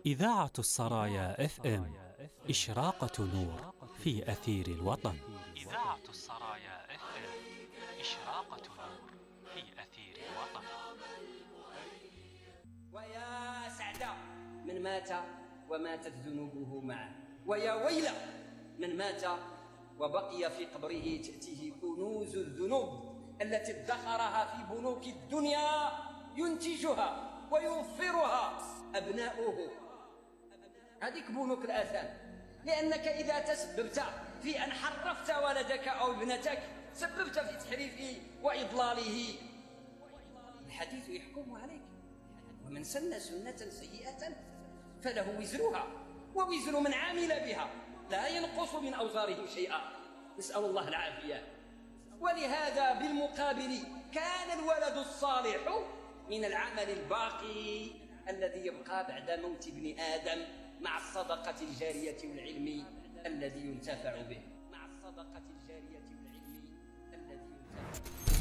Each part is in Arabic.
إذاعة السرايا FM إشراقة نور في أثير الوطن. إذاعة السرايا FM إشراقة نور في أثير الوطن. ويا سعد من مات وماتت ذنوبه معه، ويا ويل من مات وبقي في قبره تأتيه كنوز الذنوب التي ادخرها في بنوك الدنيا ينتجها ويوفرها أبناؤه. هذيك بنوك الآثام، لأنك إذا تسببت في أن حرفت ولدك أو ابنتك سببت في تحريفه وإضلاله. الحديث يحكم عليك، ومن سن سنة سيئة فله وزرها ووزر من عامل بها لا ينقص من أوزارهم شيئا، نسأل الله العافية. ولهذا بالمقابل كان الولد الصالح من العمل الباقي الذي يبقى بعد موت ابن آدم، مع الصدقة الجارية والعلم الذي ينتفع به، مع الصدقة الجارية والعلم الذي ينتفع به.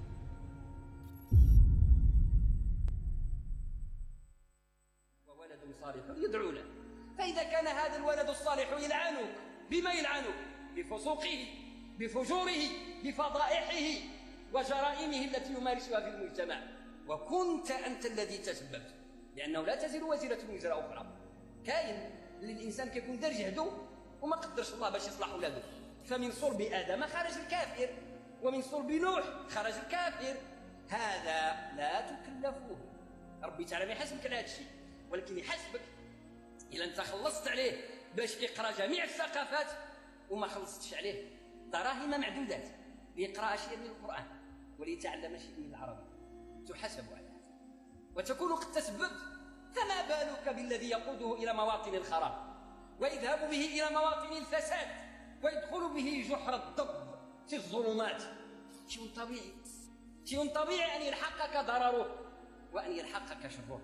وولد صالح يدعو له، فإذا كان هذا الولد الصالح يلعنك، بما يلعنك؟ بفسوقه، بفجوره، بفضائحه وجرائمه التي يمارسها في المجتمع، وكنت أنت الذي تسببت، لأنه لا تزر وزرة وزر أخرى. كاين للإنسان كيكون دار جهده وما قدرش الله باش يصلح ولاده، فمن صلب آدم خرج الكافر، ومن صلب نوح خرج الكافر. هذا لا تكلفوه، ربي تعالى ما يحاسبك على هذا الشيء، ولكن يحاسبك إلا أنت خلصت عليه باش يقرأ جميع الثقافات وما خلصتش عليه دراهم معدودات ليقرأ شيئا من القرآن وليتعلم شيئا من العربي، تحاسب على هذا وتكون قد تسببت. فما بالك بالذي يقوده إلى مواطن الخراب ويذهب به إلى مواطن الفساد ويدخل به جحر الضب في الظلمات؟ شيء طبيعي، شيء طبيعي أن يلحقك ضرره وأن يلحقك شره.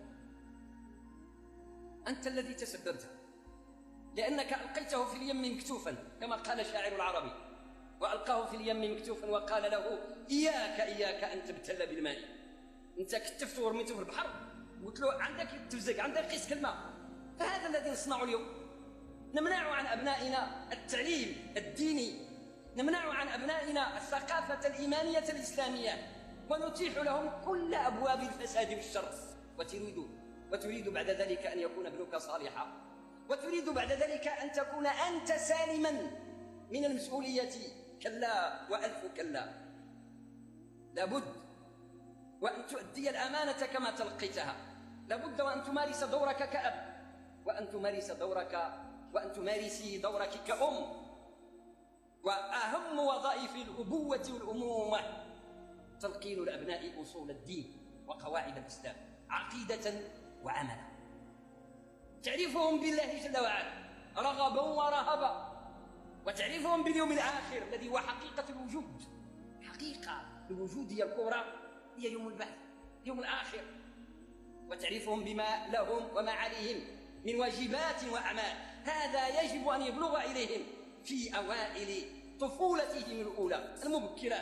أنت الذي تسببت، لأنك ألقيته في اليم مكتوفا كما قال شاعر العربي، وألقاه في اليم مكتوفا وقال له إياك أن تبتل بالماء. أنت كتفت ورميته في البحر قلت له عندك تفزق، عندك قيس الماء. فهذا الذي نصنعه اليوم، نمنع عن أبنائنا التعليم الديني، نمنع عن أبنائنا الثقافة الإيمانية الإسلامية، ونتيح لهم كل أبواب الفساد والشر. وتريد بعد ذلك أن يكون ابنك صالحا، وتريد بعد ذلك أن تكون أنت سالما من المسؤولية. كلا وألف كلا، لابد وأن تؤدي الأمانة كما تلقيتها، لابد وأن تمارس دورك كأب، وأن تمارسي دورك كأم. وأهم وظائف الأبوة والأمومة تلقين الأبناء أصول الدين وقواعد الإسلام عقيدة وعملا، تعريفهم بالله جل وعلا رغبا ورهبا، وتعريفهم باليوم الآخر الذي هو حقيقة الوجود. حقيقة الوجود هي الكبرى، هي يوم البعث، يوم الآخر. وتعريفهم بما لهم وما عليهم من واجبات وأعمال، هذا يجب أن يبلغ إليهم في أوائل طفولتهم الأولى المبكرة،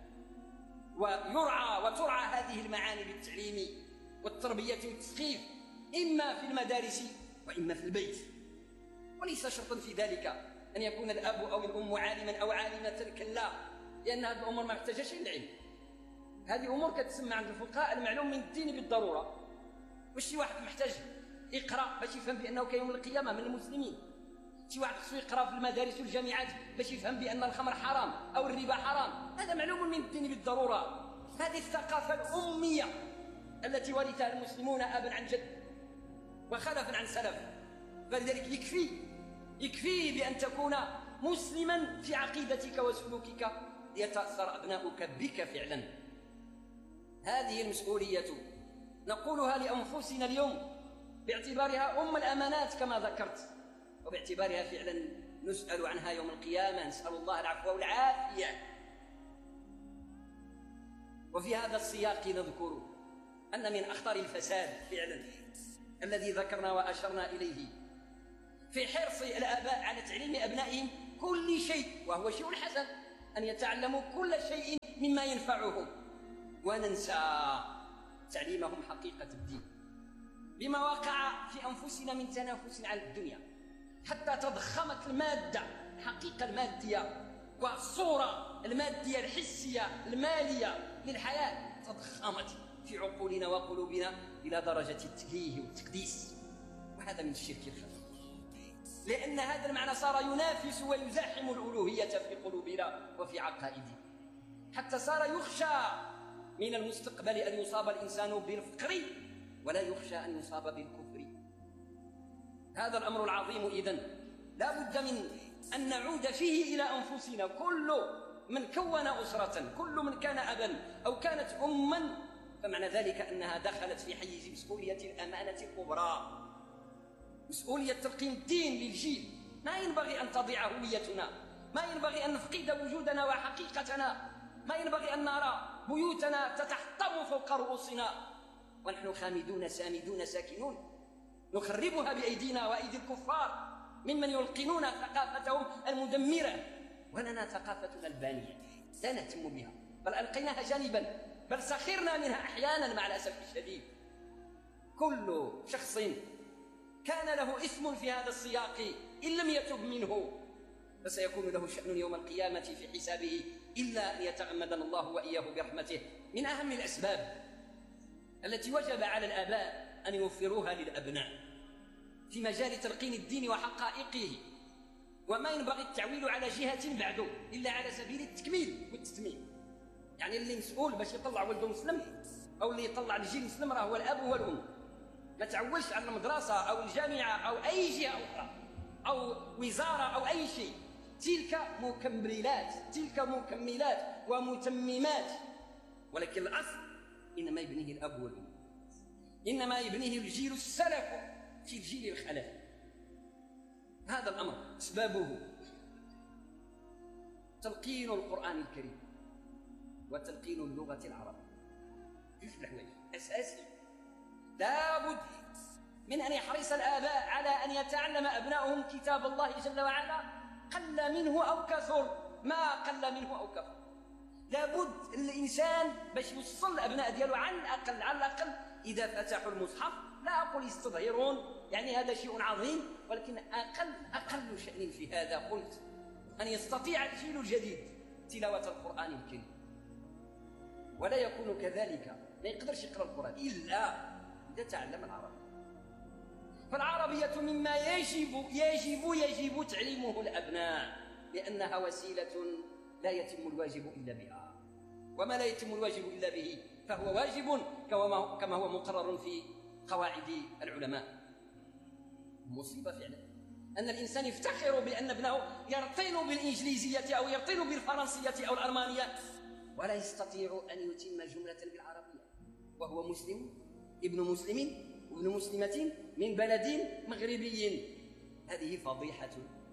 وترعى هذه المعاني بالتعليم والتربية والتثقيف، إما في المدارس وإما في البيت. وليس شرطا في ذلك أن يكون الأب أو الأم عالما أو عالمة، كلا، لأن هذه الأمور ما محتاجة شيء العلم. هذه أمور كتسمى عند الفقهاء المعلوم من الدين بالضرورة. واش شي واحد محتاج يقرأ باش يفهم بأنه كيوم القيامة من المسلمين؟ شي واحد خصو يقرأ في المدارس والجامعات باش يفهم بأن الخمر حرام أو الربا حرام؟ هذا معلوم من الدين بالضرورة. هذه الثقافة الأمية التي ورثها المسلمون أبا عن جد وخلفا عن سلف. فلذلك يكفي بأن تكون مسلما في عقيدتك وسلوكك ليتأثر أبناؤك بك فعلا. هذه المسؤولية نقولها لأنفسنا اليوم باعتبارها أم الأمانات كما ذكرت، وباعتبارها فعلا نسأل عنها يوم القيامة، نسأل الله العفو والعافية. وفي هذا السياق نذكر أن من أخطر الفساد فعلا الذي ذكرنا وأشرنا إليه في حرص الآباء على تعليم أبنائهم كل شيء، وهو شيء حسن أن يتعلموا كل شيء مما ينفعهم، وننسى تعليمهم حقيقة الدين. بما وقع في أنفسنا من تنافس على الدنيا، حتى تضخمت المادة، الحقيقة المادية والصورة المادية الحسية المالية للحياة تضخمت في عقولنا وقلوبنا إلى درجة التكليه والتقديس، وهذا من الشرك الخفي، لأن هذا المعنى صار ينافس ويزاحم الألوهية في قلوبنا وفي عقائدنا، حتى صار يخشى من المستقبل أن يصاب الإنسان بالفقر ولا يخشى أن يصاب بالكفر. هذا الأمر العظيم إذن لا بد من أن نعود فيه إلى أنفسنا، كل من كون أسرة، كل من كان أبا أو كانت أما، فمعنى ذلك أنها دخلت في حيز مسؤولية الأمانة الكبرى، مسؤولية تلقين الدين للجيل. ما ينبغي أن تضيع هويتنا، ما ينبغي أن نفقد وجودنا وحقيقتنا، ما ينبغي أن نرى بيوتنا تتحطم فوق رؤوسنا ونحن خامدون سامدون ساكنون، نخربها بأيدينا وأيدي الكفار ممن يلقنون ثقافتهم المدمرة، ولنا ثقافتنا البانية لا نهتم بها، بل ألقيناها جانبا، بل سخرنا منها أحيانا مع الأسف الشديد. كل شخص كان له اسم في هذا السياق إن لم يتب منه فسيكون له شأن يوم القيامة في حسابه، إلا أن يتغمدنا الله وإياه برحمته. من أهم الأسباب التي وجب على الآباء أن يوفروها للأبناء في مجال تلقين الدين وحقائقه، وما ينبغي التعويل على جهة بعده إلا على سبيل التكميل والتتميم. يعني اللي مسؤول باش يطلع ولده مسلم أو اللي يطلع الجيل مسلم راه هو الأب والأم، ما تعولش على المدرسة أو الجامعة أو أي جهة أخرى أو وزارة أو أي شيء، تلك مكملات ومتممات، ولكن الأصل إنما يبنيه الأب والأم، إنما يبنيه الجيل السلف في الجيل الخلف. هذا الأمر أسبابه تلقين القرآن الكريم وتلقين اللغة العربية، جوج الحوايج أساسي لابد من أن يحرص الآباء على أن يتعلم أبنائهم كتاب الله جل وعلا، قل منه أو كثر، ما قل منه أو كثر. لابد الإنسان باش يوصل الأبناء ديالو على الأقل إذا فتحوا المصحف، لا أقول يستظهرون يعني هذا شيء عظيم، ولكن أقل شأن في هذا قلت أن يستطيع الجيل الجديد تلاوة القرآن الكريم، ولا يكون كذلك، ما يقدرش يقرأ القرآن إلا إذا تعلم العربية. فالعربية مما يجب تعليمه الأبناء، لأنها وسيلة لا يتم الواجب إلا بها، وما لا يتم الواجب إلا به فهو واجب كما هو مقرر في قواعد العلماء. مصيبة فعلا أن الإنسان يفتخر بأن ابنه يرطن بالإنجليزية أو يرطن بالفرنسية أو الألمانية ولا يستطيع أن يتم جملة بالعربية، وهو مسلم، ابن مسلم وابن مسلمة من بلد مغربي. هذه فضيحة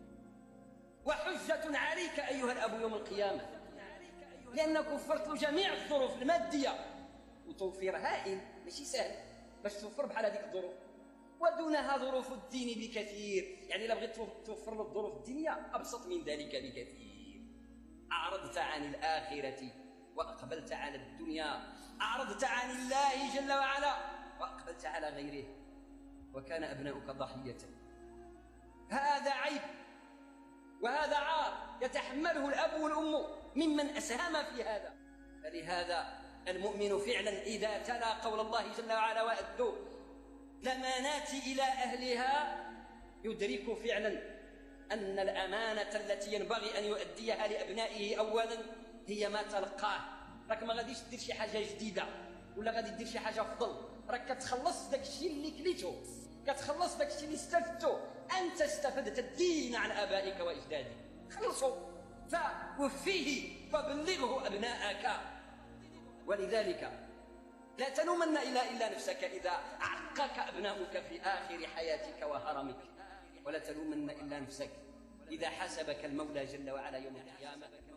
وحجة عليك أيها الأب يوم القيامة، لأنك وفرت له جميع الظروف المادية، وتوفير هائل ماشي سهل باش توفر بحال هذيك الظروف، ودونها ظروف الدين بكثير. يعني لو بغيت توفر له الظروف الدينية أبسط من ذلك بكثير. أعرضت عن الآخرة وأقبلت على الدنيا، أعرضت عن الله جل وعلا وأقبلت على غيره، وكان أبناؤك ضحية. هذا عيب وهذا عار يتحمله الأب والأم ممن أسهم في هذا. فلهذا المؤمن فعلا إذا تلا قول الله جل وعلا وأدوا الأمانات إلى أهلها يدرك فعلا أن الأمانة التي ينبغي أن يؤديها لأبنائه أولا هي ما تلقاه. راك ما غاديش دير شي حاجة جديدة ولا غادي دير شي حاجة أفضل، راك كتخلص داك الشيء اللي كليته، كتخلص داك الشيء اللي استفدته. أنت استفدت الدين عن آبائك وأجدادك، خلصوا فوفيه وبلغه أبناءك. ولذلك لا تلومن إلا نفسك إذا عقك أبناؤك في آخر حياتك وهرمك، ولا تلومن إلا نفسك إذا حاسبك المولى جل وعلا يوم القيامة.